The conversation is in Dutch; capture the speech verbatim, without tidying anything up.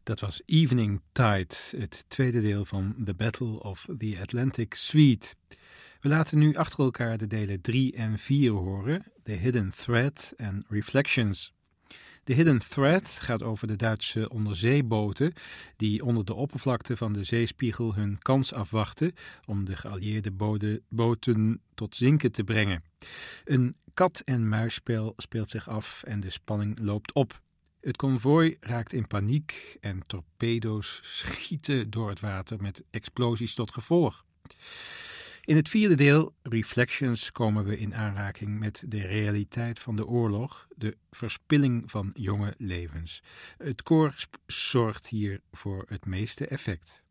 Dat was Evening Tide, het tweede deel van The Battle of the Atlantic Suite. We laten nu achter elkaar de delen drie en vier horen, The Hidden Thread en Reflections. The Hidden Thread gaat over de Duitse onderzeeboten die onder de oppervlakte van de zeespiegel hun kans afwachten om de geallieerde bode- boten tot zinken te brengen. Een kat-en-muisspel speelt zich af en de spanning loopt op. Het konvooi raakt in paniek en torpedo's schieten door het water met explosies tot gevolg. In het vierde deel, Reflections, komen we in aanraking met de realiteit van de oorlog, de verspilling van jonge levens. Het koor zorgt hier voor het meeste effect.